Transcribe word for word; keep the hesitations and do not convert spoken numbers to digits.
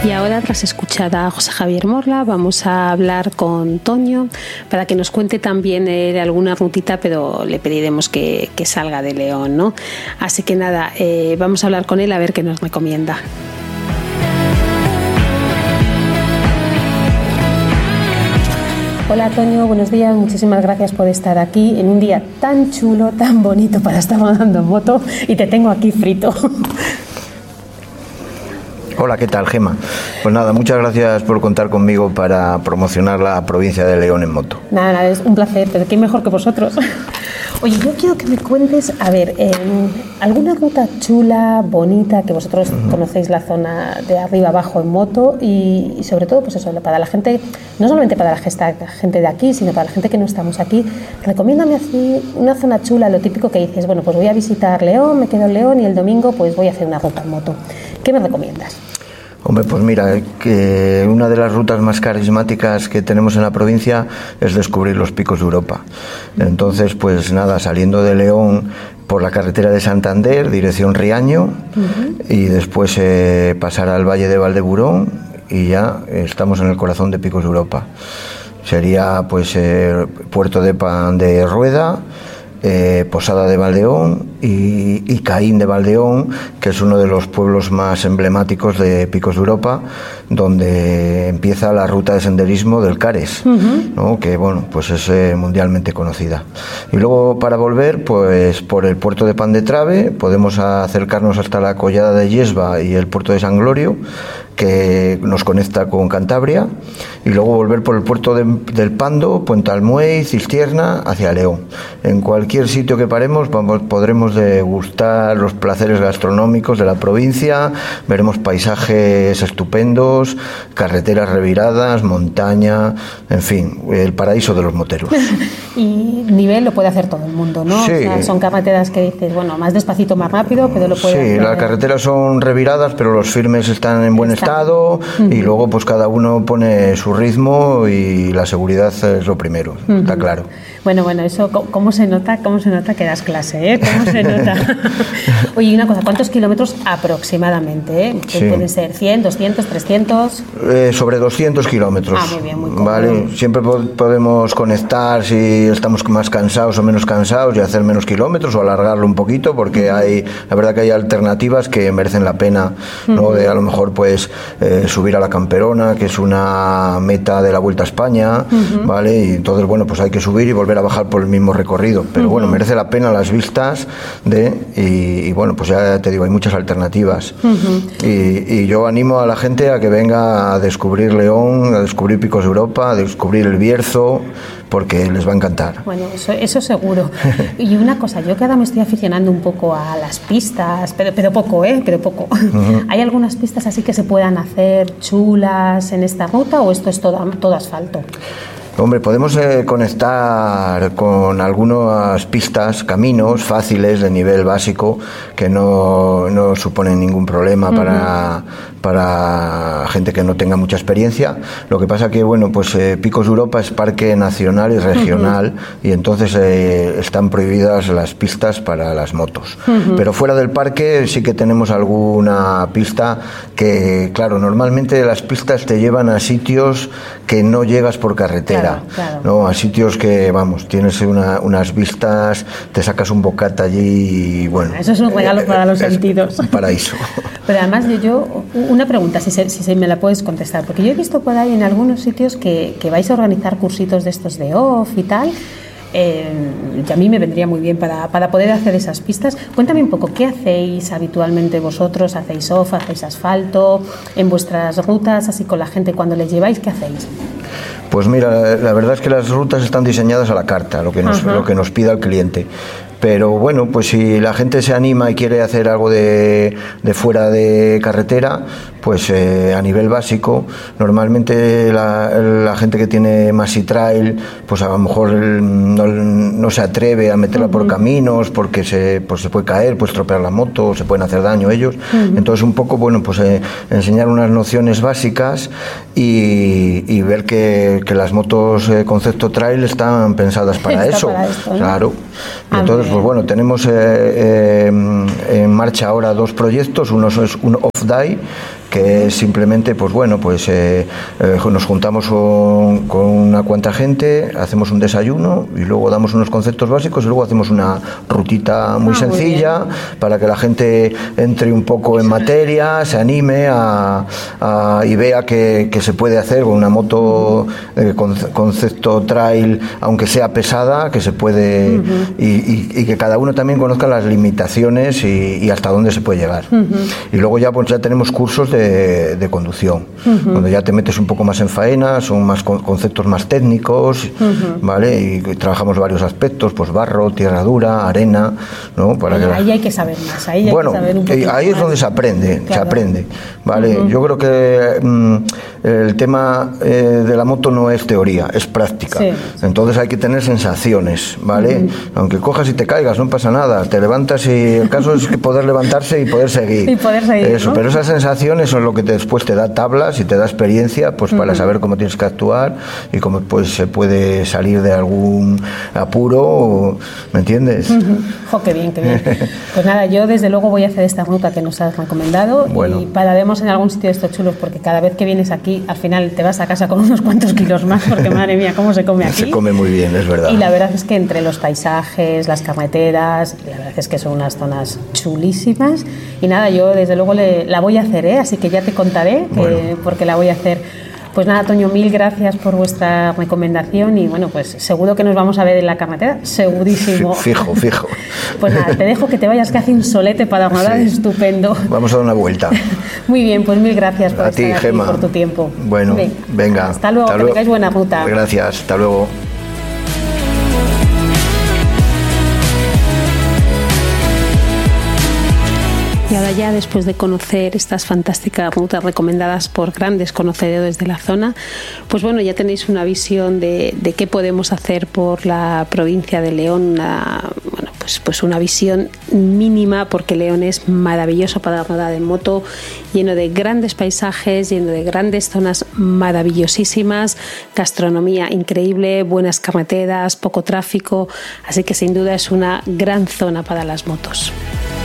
Y ahora, tras escuchar a José Javier Morla, vamos a hablar con Toño para que nos cuente también eh, alguna rutita, pero le pediremos que, que salga de León, ¿no? Así que nada, eh, vamos a hablar con él a ver qué nos recomienda. Hola Toño, buenos días, muchísimas gracias por estar aquí en un día tan chulo, tan bonito para estar rodando en moto, y te tengo aquí frito. Hola, ¿qué tal, Gema? Pues nada, muchas gracias por contar conmigo para promocionar la provincia de León en moto. Nada, nada, es un placer, pero qué mejor que vosotros. Oye, yo quiero que me cuentes, a ver, eh, alguna ruta chula, bonita, que vosotros uh-huh. conocéis la zona de arriba abajo en moto y, y sobre todo, pues eso, para la gente, no solamente para la gente de aquí, sino para la gente que no estamos aquí. Recomiéndame así una zona chula, lo típico que dices, bueno, pues voy a visitar León, me quedo en León y el domingo pues voy a hacer una ruta en moto. ¿Qué me recomiendas? Hombre, pues mira, que una de las rutas más carismáticas que tenemos en la provincia es descubrir los picos de Europa. Entonces, pues nada, saliendo de León por la carretera de Santander, dirección Riaño, uh-huh. y después eh, pasar al Valle de Valdeburón y ya estamos en el corazón de Picos de Europa. Sería pues eh, Puerto de Pan de Rueda, Eh, Posada de Valdeón y, y Caín de Valdeón, que es uno de los pueblos más emblemáticos de Picos de Europa, donde empieza la ruta de senderismo del Cares, uh-huh. ¿no? Que bueno, pues es eh, mundialmente conocida. Y luego para volver, pues por el puerto de Pan de Trave podemos acercarnos hasta la Collada de Yesba y el puerto de San Glorio, que nos conecta con Cantabria, y luego volver por el puerto de, del Pando, Puente Almuey, Cistierna, hacia León. En cualquier sitio que paremos vamos, podremos degustar los placeres gastronómicos de la provincia, veremos paisajes estupendos, carreteras reviradas, montaña, en fin, el paraíso de los moteros. Y nivel lo puede hacer todo el mundo, ¿no? Sí. O sea, son carreteras que dices, bueno, más despacito, más rápido, pero lo puede sí, hacer. Sí, las carreteras son reviradas, pero los firmes están en buen estado. Estado, uh-huh. y luego pues cada uno pone su ritmo y la seguridad es lo primero, uh-huh. está claro. Bueno, bueno, eso, ¿cómo se nota? ¿Cómo se nota que das clase, eh? ¿Cómo se nota? Oye, una cosa, ¿cuántos kilómetros aproximadamente? Eh? Sí. ¿Pueden ser cien, doscientos, trescientos? Eh, sobre doscientos kilómetros. Ah, muy bien, muy cómodo. Vale, siempre po- podemos conectar si estamos más cansados o menos cansados y hacer menos kilómetros o alargarlo un poquito, porque uh-huh. hay, la verdad que hay alternativas que merecen la pena, ¿no? Uh-huh. De a lo mejor pues eh, subir a la Camperona, que es una meta de la Vuelta a España, uh-huh. ¿vale? Y entonces, bueno, pues hay que subir y volver a bajar por el mismo recorrido, pero uh-huh. bueno, merece la pena las vistas de, y, y bueno, pues ya te digo, hay muchas alternativas. Uh-huh. y, y yo animo a la gente a que venga a descubrir León, a descubrir Picos de Europa, a descubrir el Bierzo, porque les va a encantar. Bueno, eso, eso seguro. Y una cosa, yo que ahora me estoy aficionando un poco a las pistas, pero, pero poco, ¿eh? Pero poco. Uh-huh. ¿Hay algunas pistas así que se puedan hacer chulas en esta ruta o esto es todo, todo asfalto? Hombre, podemos eh, conectar con algunas pistas, caminos fáciles de nivel básico que no, no suponen ningún problema uh-huh. para, para gente que no tenga mucha experiencia. Lo que pasa que, bueno, pues eh, Picos de Europa es parque nacional y regional uh-huh. y entonces eh, están prohibidas las pistas para las motos. Uh-huh. Pero fuera del parque sí que tenemos alguna pista que, claro, normalmente las pistas te llevan a sitios que no llegas por carretera. Claro. Claro. ¿No? A sitios que, vamos, tienes una, unas vistas, te sacas un bocata allí y bueno. Eso es un regalo eh, para los es sentidos. Un paraíso. Pero además yo, yo una pregunta, si, se, si se me la puedes contestar, porque yo he visto por ahí en algunos sitios que, que vais a organizar cursitos de estos de off y tal. Eh, y a mí me vendría muy bien para, para poder hacer esas pistas. Cuéntame un poco, ¿qué hacéis habitualmente vosotros? ¿Hacéis off, hacéis asfalto? En vuestras rutas, así con la gente, cuando les lleváis, ¿qué hacéis? Pues mira, la verdad es que las rutas están diseñadas a la carta, lo que nos, lo que nos pida el cliente. Pero bueno, pues si la gente se anima y quiere hacer algo de, de fuera de carretera, pues eh, a nivel básico, normalmente la, la gente que tiene Maxi Trail, pues a lo mejor no, no se atreve a meterla uh-huh. por caminos porque se, pues se puede caer, puede estropear la moto, se pueden hacer daño ellos. Uh-huh. Entonces un poco, bueno, pues eh, enseñar unas nociones básicas y, y ver que, que las motos eh, concepto trail están pensadas para Está eso. Para esto, ¿no? Claro. Entonces, pues bueno, tenemos eh, eh, en marcha ahora dos proyectos. Uno es un off-day, que que es simplemente, pues bueno, pues eh, eh, nos juntamos con, con una cuanta gente, hacemos un desayuno y luego damos unos conceptos básicos y luego hacemos una rutita muy ah, sencilla muy para que la gente entre un poco en materia, se anime a, a, y vea que, que se puede hacer con una moto eh, con, concepto trail, aunque sea pesada, que se puede, uh-huh. y, y, y que cada uno también conozca las limitaciones y, y hasta dónde se puede llegar. Uh-huh. Y luego ya pues ya tenemos cursos de, de conducción, uh-huh. donde ya te metes un poco más en faena, son más con, conceptos más técnicos, uh-huh. ¿vale? Y trabajamos varios aspectos, pues barro, tierra dura, arena, ¿no? Para ahí, que la... ahí hay que saber más, ahí bueno, hay que saber un poquito ahí es más. donde se aprende, claro. se aprende, ¿vale? Uh-huh. Yo creo que mm, el tema eh, de la moto no es teoría, es práctica. Sí. Entonces hay que tener sensaciones, ¿vale? Uh-huh. Aunque cojas y te caigas, no pasa nada, te levantas y el caso es que poder levantarse y poder seguir. Y poder seguir, eso, ¿no? Pero esas sensaciones son lo que te, después te da tablas y te da experiencia, pues uh-huh. para saber cómo tienes que actuar y cómo pues se puede salir de algún apuro, ¿me entiendes? Uh-huh. Jo, qué bien, qué bien. Pues nada, yo desde luego voy a hacer esta ruta que nos has recomendado bueno. y pararemos en algún sitio de estos chulos porque cada vez que vienes aquí al final te vas a casa con unos cuantos kilos más porque madre mía, cómo se come aquí. Se come muy bien, es verdad. Y la verdad es que entre los paisajes, las carreteras, la verdad es que son unas zonas chulísimas y nada, yo desde luego le, la voy a hacer, ¿eh? Así que ya te contaré que, bueno. porque la voy a hacer. Pues nada, Toño, mil gracias por vuestra recomendación y bueno, pues seguro que nos vamos a ver en la carretera, segurísimo. Fijo, fijo. Pues nada, te dejo que te vayas, que hace un solete para rodar, sí. estupendo. Vamos a dar una vuelta. Muy bien, pues mil gracias por a estar ti, aquí, Gemma. por tu tiempo. Bueno, venga. venga hasta luego, hasta que luego. tengáis buena ruta. Gracias, hasta luego. Y ahora ya, después de conocer estas fantásticas rutas recomendadas por grandes conocedores de la zona, pues bueno, ya tenéis una visión de, de qué podemos hacer por la provincia de León, una, bueno, pues, pues una visión mínima, porque León es maravilloso para rodar en moto, lleno de grandes paisajes, lleno de grandes zonas maravillosísimas, gastronomía increíble, buenas carreteras, poco tráfico, así que sin duda es una gran zona para las motos.